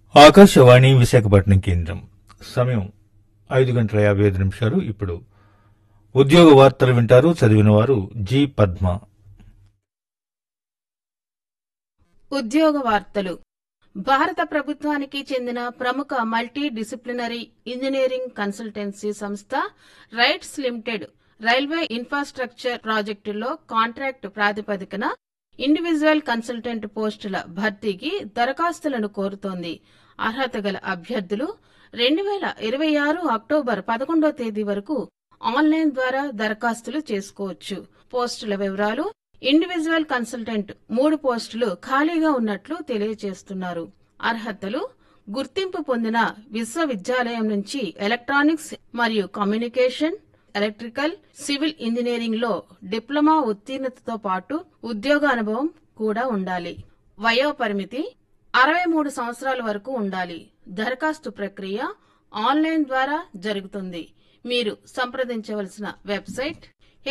ఆకాశవాణి విశాఖపట్నం కేంద్రం. సమయం 5:55. ఇప్పుడు ఉద్యోగ వార్తలు వింటారు. చదివిన వారు జి. పద్మ. ఉద్యోగ వార్తలు. భారత ప్రభుత్వానికి చెందిన ప్రముఖ మల్టీ డిసిప్లినరీ ఇంజనీరింగ్ కన్సల్టెన్సీ సంస్థ rights limited railway infrastructure ప్రాజెక్టుల్లో contract ప్రాతిపదికన ఇండివిజువల్ కన్సల్టెంట్ పోస్టుల భర్తీకి దరఖాస్తులను కోరుతోంది. అర్హత గల అభ్యర్థులు 2026 అక్టోబర్ 11వ తేదీ వరకు ఆన్లైన్ ద్వారా దరఖాస్తులు చేసుకోవచ్చు. పోస్టుల వివరాలు: ఇండివిజువల్ కన్సల్టెంట్ 3 పోస్టులు ఖాళీగా ఉన్నట్లు తెలియజేస్తున్నారు. అర్హతలు: గుర్తింపు పొందిన విశ్వవిద్యాలయం నుంచి ఎలక్ట్రానిక్స్ మరియు కమ్యూనికేషన్, ఎలక్ట్రికల్, సివిల్ ఇంజనీరింగ్ లో డిప్లొమా ఉత్తీర్ణతతో పాటు ఉద్యోగ అనుభవం కూడా ఉండాలి. వయోపరిమితి 63 సంవత్సరాల వరకు ఉండాలి. దరఖాస్తు ప్రక్రియ ఆన్లైన్ ద్వారా జరుగుతుంది. మీరు సంప్రదించవలసిన వెబ్సైట్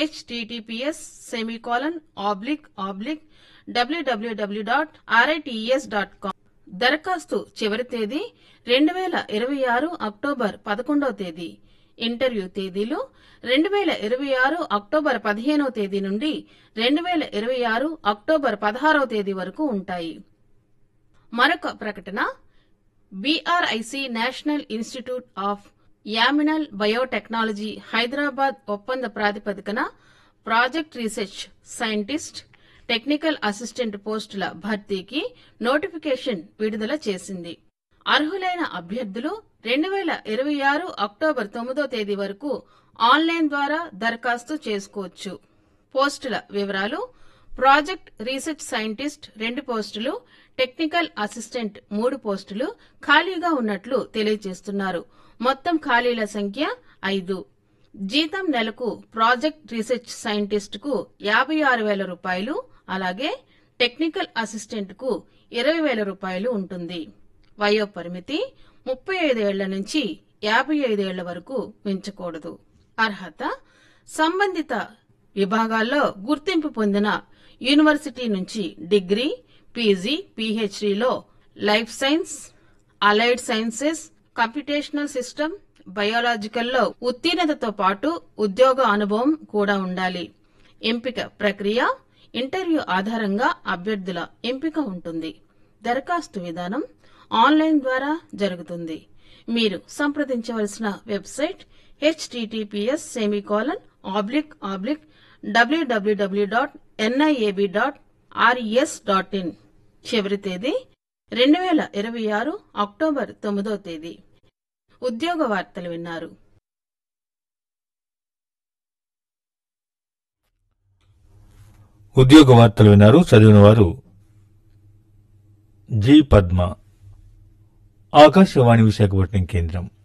https://www.rites.com. దరఖాస్తు చివరి తేదీ 2026 అక్టోబర్ 11వ తేదీ. ఇంటర్వ్యూ తేదీలు 2026 అక్టోబర్ 15వ తేదీ నుండి 2026 అక్టోబర్ 16వ తేదీ వరకు ఉంటాయి. మరొక ప్రకటన: బీఆర్ఐసి national institute of యామినల్ biotechnology Hyderabad ఒప్పంద ప్రాతిపదికన project research scientist, technical assistant పోస్టుల భర్తీకి నోటిఫికేషన్ విడుదల చేసింది. అర్హులైన అభ్యర్థులు 2026 అక్టోబర్ 9వ తేదీ వరకు ఆన్లైన్ ద్వారా దరఖాస్తు చేసుకోవచ్చు. పోస్టుల వివరాలు: ప్రాజెక్ట్ రీసెర్చ్ సైంటిస్ట్ 2 పోస్టులు, టెక్నికల్ అసిస్టెంట్ 3 పోస్టులు ఖాళీగా ఉన్నట్లు తెలియజేస్తున్నారు. మొత్తం ఖాళీల సంఖ్య 5. జీతం నెలకు ప్రాజెక్ట్ రీసెర్చ్ సైంటిస్ట్ కు 56,000 రూపాయలు, అలాగే టెక్నికల్ అసిస్టెంట్ కు 20,000 రూపాయలు ఉంటుంది. వయోపరిమితి 35 ఏళ్ల నుంచి 55 ఏళ్ల వరకు మించకూడదు. అర్హత: సంబంధిత విభాగాల్లో గుర్తింపు పొందిన యూనివర్సిటీ నుంచి degree, PG, పీహెచ్డీలో life science, allied sciences, computational system, బయోలాజికల్లో ఉత్తీర్ణతతో పాటు ఉద్యోగ అనుభవం కూడా ఉండాలి. ఎంపిక ప్రక్రియ: ఇంటర్వ్యూ ఆధారంగా అభ్యర్థుల ఎంపిక ఉంటుంది. దరఖాస్తు విధానం ఆన్లైన్ ద్వారా జరుగుతుంది. మీరు సంప్రదించవలసిన వెబ్సైట్ https://www.niab.res.in. చివరి తేదీ 2026 అక్టోబర్ 9వ తేదీ. ఉద్యోగ వార్తలు విన్నారు. ఉద్యోగ వార్తలు విన్నారు. చదివిన వారు జి. పద్మ. ఆకాశవాణి విశాఖపట్నం కేంద్రం.